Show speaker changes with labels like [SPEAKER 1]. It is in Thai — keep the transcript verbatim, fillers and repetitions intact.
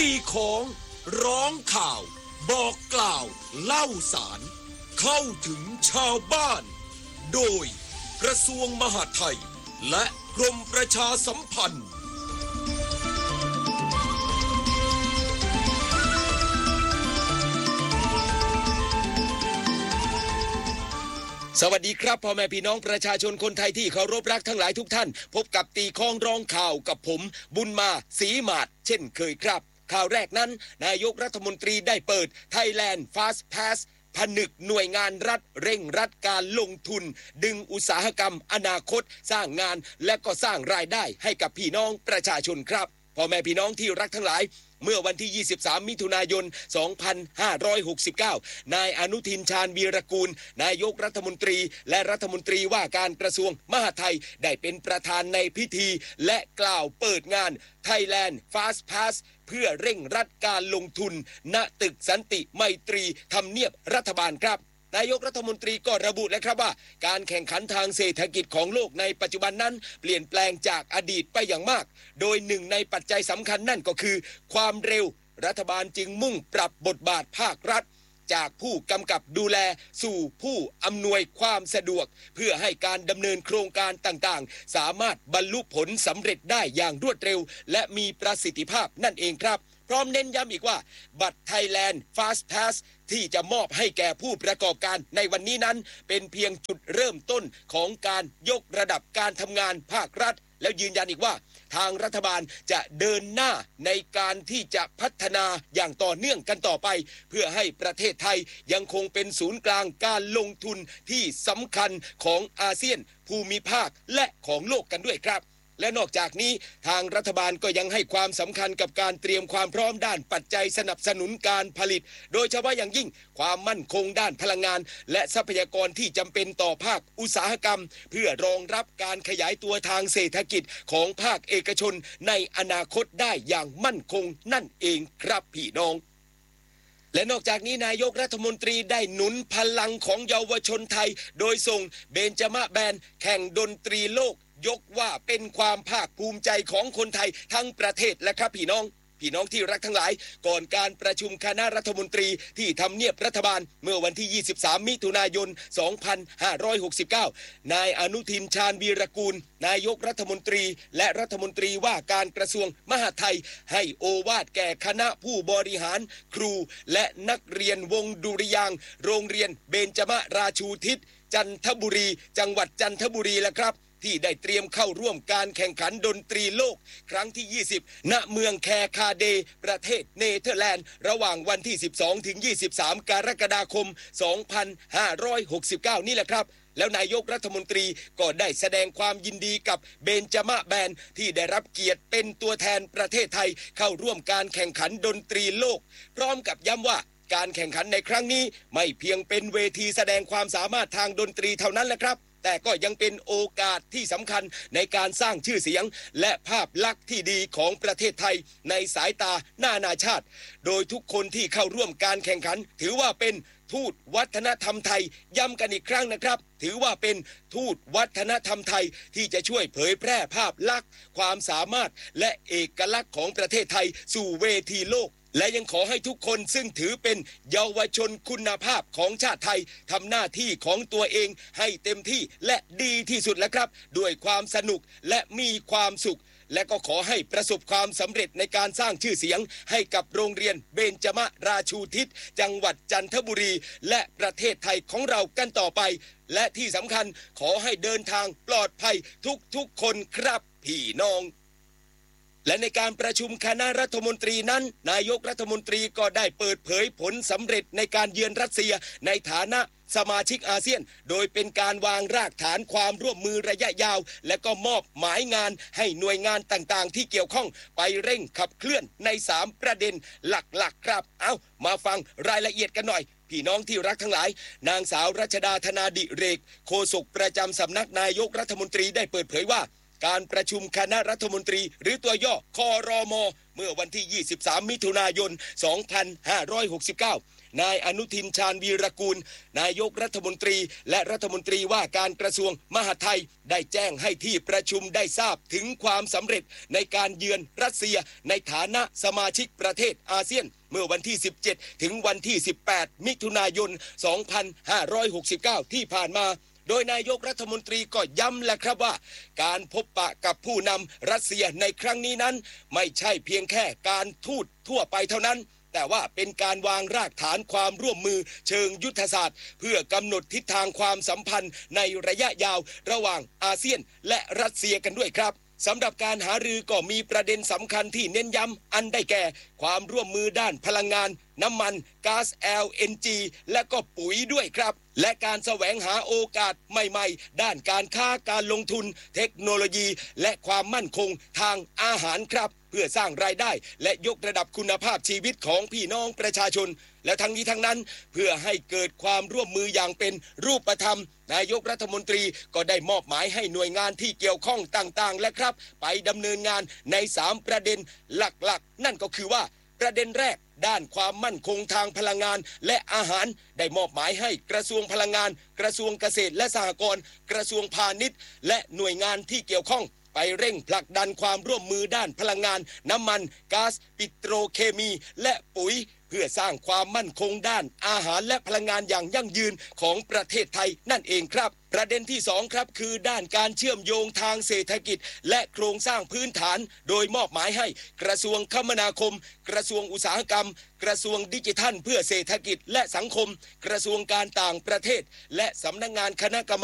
[SPEAKER 1] ตีของร้องข่าวบอกกล่าวเล่าสารเข้าถึงชาวบ้านโดยกระทรวงมหาดไทยและกรมประชาสัมพันธ์สวัสดีครับพ่อแม่พี่น้องประชาชนคนไทยที่เคารพรักทั้งหลายทุกท่านพบกับตีคองร้องข่าวกับผมบุญมาศรีมาศเช่นเคยครับข่าวแรกนั้นนายกรัฐมนตรีได้เปิด Thailand Fast Pass ผนึกหน่วยงานรัฐเร่งรัดการลงทุนดึงอุตสาหกรรมอนาคตสร้างงานและก็สร้างรายได้ให้กับพี่น้องประชาชนครับพ่อแม่พี่น้องที่รักทั้งหลายเมื่อวันที่ยี่สิบสามมิถุนายนสองพันห้าร้อยหกสิบเก้านายอนุทินชาญวีรกูลนายกรัฐมนตรีและรัฐมนตรีว่าการกระทรวงมหาดไทยได้เป็นประธานในพิธีและกล่าวเปิดงาน Thailand Fast Pass เพื่อเร่งรัดการลงทุนณตึกสันติไมตรีทำเนียบรัฐบาลครับนายกรัฐมนตรีก็ระบุเลยครับว่าการแข่งขันทางเศรษฐกิจของโลกในปัจจุบันนั้นเปลี่ยนแปลงจากอดีตไปอย่างมากโดยหนึ่งในปัจจัยสำคัญนั่นก็คือความเร็วรัฐบาลจึงมุ่งปรับบทบาทภาครัฐจากผู้กำกับดูแลสู่ผู้อำนวยความสะดวกเพื่อให้การดำเนินโครงการต่างๆสามารถบรรลุผลสำเร็จได้อย่างรวดเร็วและมีประสิทธิภาพนั่นเองครับพร้อมเน้นย้ำอีกว่าบัตร Thailand Fast Pass ที่จะมอบให้แก่ผู้ประกอบการในวันนี้นั้นเป็นเพียงจุดเริ่มต้นของการยกระดับการทำงานภาครัฐแล้วยืนยันอีกว่าทางรัฐบาลจะเดินหน้าในการที่จะพัฒนาอย่างต่อเนื่องกันต่อไปเพื่อให้ประเทศไทยยังคงเป็นศูนย์กลางการลงทุนที่สำคัญของอาเซียนภูมิภาคและของโลกกันด้วยครับและนอกจากนี้ทางรัฐบาลก็ยังให้ความสำคัญกับการเตรียมความพร้อมด้านปัจจัยสนับสนุนการผลิตโดยเฉพาะอย่างยิ่งความมั่นคงด้านพลังงานและทรัพยากรที่จำเป็นต่อภาคอุตสาหกรรมเพื่อรองรับการขยายตัวทางเศรษฐกิจของภาคเอกชนในอนาคตได้อย่างมั่นคงนั่นเองครับพี่น้องและนอกจากนี้นายกรัฐมนตรีได้หนุนพลังของเยาวชนไทยโดยส่งเบญจมาแบนด์แข่งดนตรีโลกยกว่าเป็นความภาคภูมิใจของคนไทยทั้งประเทศและครับพี่น้องพี่น้องที่รักทั้งหลายก่อนการประชุมคณะรัฐมนตรีที่ทำเนียบรัฐบาลเมื่อวันที่ยี่สิบสามมิถุนายนสองพันห้าร้อยหกสิบเก้านายอนุทินชาญวีรกูลนายกรัฐมนตรีและรัฐมนตรีว่าการกระทรวงมหาดไทยให้โอวาทแก่คณะผู้บริหารครูและนักเรียนวงดุริยางค์โรงเรียนเบญจมาราชูทิศจันทบุรีจังหวัดจันทบุรีและครับที่ได้เตรียมเข้าร่วมการแข่งขันดนตรีโลกครั้งที่ยี่สิบณเมืองแคคาเดประเทศเนเธอร์แลนด์ระหว่างวันที่สิบสองถึงยี่สิบสามกรกฎาคมสองพันห้าร้อยหกสิบเก้านี่แหละครับแล้วนายกรัฐมนตรีก็ได้แสดงความยินดีกับเบญจมาแบนด์ที่ได้รับเกียรติเป็นตัวแทนประเทศไทยเข้าร่วมการแข่งขันดนตรีโลกพร้อมกับย้ำว่าการแข่งขันในครั้งนี้ไม่เพียงเป็นเวทีแสดงความสามารถทางดนตรีเท่านั้นแหละครับแต่ก็ยังเป็นโอกาสที่สำคัญในการสร้างชื่อเสียงและภาพลักษณ์ที่ดีของประเทศไทยในสายตานานาชาติโดยทุกคนที่เข้าร่วมการแข่งขันถือว่าเป็นทูตวัฒนธรรมไทยย้ำกันอีกครั้งนะครับถือว่าเป็นทูตวัฒนธรรมไทยที่จะช่วยเผยแพร่ภาพลักษณ์ความสามารถและเอกลักษณ์ของประเทศไทยสู่เวทีโลกและยังขอให้ทุกคนซึ่งถือเป็นเยาวชนคุณภาพของชาติไทยทำหน้าที่ของตัวเองให้เต็มที่และดีที่สุดแล้วครับด้วยความสนุกและมีความสุขและก็ขอให้ประสบความสำเร็จในการสร้างชื่อเสียงให้กับโรงเรียนเบญจมาราชูทิศจังหวัดจันทบุรีและประเทศไทยของเรากันต่อไปและที่สำคัญขอให้เดินทางปลอดภัยทุกๆคนครับพี่น้องและในการประชุมคณะรัฐมนตรีนั้นนายกรัฐมนตรีก็ได้เปิดเผยผลสำเร็จในการเยือนรัสเซียในฐานะสมาชิกอาเซียนโดยเป็นการวางรากฐานความร่วมมือระยะยาวและก็มอบหมายงานให้หน่วยงานต่างๆที่เกี่ยวข้องไปเร่งขับเคลื่อนในสามประเด็นหลักๆครับเอามาฟังรายละเอียดกันหน่อยพี่น้องที่รักทั้งหลายนางสาวรัชดาธนาดิเรกโฆษกประจำสำนักนายกรัฐมนตรีได้เปิดเผยว่าการประชุมคณะรัฐมนตรีหรือตัวย่อครม.เมื่อวันที่ยี่สิบสามมิถุนายนสองพันห้าร้อยหกสิบเก้านายอนุทินชาญวีรกูลนายกรัฐมนตรีและรัฐมนตรีว่าการกระทรวงมหาดไทยได้แจ้งให้ที่ประชุมได้ทราบถึงความสำเร็จในการเยือนรัสเซียในฐานะสมาชิกประเทศอาเซียนเมื่อวันที่สิบเจ็ดถึงวันที่สิบแปดมิถุนายนสองพันห้าร้อยหกสิบเก้าที่ผ่านมาโดยนายกรัฐมนตรีก็ย้ำแหละครับว่าการพบปะกับผู้นำรัสเซียในครั้งนี้นั้นไม่ใช่เพียงแค่การทูตทั่วไปเท่านั้นแต่ว่าเป็นการวางรากฐานความร่วมมือเชิงยุทธศาสตร์เพื่อกำหนดทิศทางความสัมพันธ์ในระยะยาวระหว่างอาเซียนและรัสเซียกันด้วยครับสำหรับการหารือก็มีประเด็นสำคัญที่เน้นย้ำอันได้แก่ความร่วมมือด้านพลังงานน้ำมันก๊าซ แอล เอ็น จี และก็ปุ๋ยด้วยครับและการแสวงหาโอกาสใหม่ๆด้านการค้าการลงทุนเทคโนโลยีและความมั่นคงทางอาหารครับเพื่อสร้างรายได้และยกระดับคุณภาพชีวิตของพี่น้องประชาชนและทั้งนี้ทั้งนั้นเพื่อให้เกิดความร่วมมืออย่างเป็นรูปธรรมนายกรัฐมนตรีก็ได้มอบหมายให้หน่วยงานที่เกี่ยวข้องต่างๆและครับไปดำเนินงานในสามประเด็นหลักๆนั่นก็คือว่าประเด็นแรกด้านความมั่นคงทางพลังงานและอาหารได้มอบหมายให้กระทรวงพลังงานกระทรวงเกษตรและสหกรณ์กระทรวงพาณิชย์และหน่วยงานที่เกี่ยวข้องไปเร่งผลักดันความร่วมมือด้านพลังงานน้ำมันก๊าซปิโตรเคมีและปุ๋ยเพื่อสร้างความมั่นคงด้านอาหารและพลังงานอย่างยั่งยืนของประเทศไทยนั่นเองครับประเด็นที่สองครับคือด้านการเชื่อมโยงทางเศรษฐกิจและโครงสร้างพื้นฐานโดยมอบหมายให้กระทรวงคมนาคมกระทรวงอุตสาหกรรมกระทรวงดิจิทัลเพื่อเศรษฐกิจและสังคมกระทรวงการต่างประเทศและสำนักงานคณะกรรม